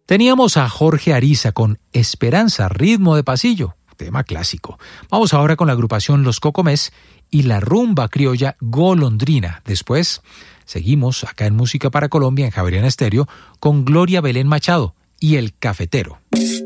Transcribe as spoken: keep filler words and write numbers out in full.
Teníamos a Jorge Ariza con Esperanza, ritmo de pasillo, tema clásico. Vamos ahora con la agrupación Los Cocomés y la rumba criolla Golondrina. Después seguimos acá en Música para Colombia, en Javeriana Estéreo, con Gloria Belén Machado y El Cafetero.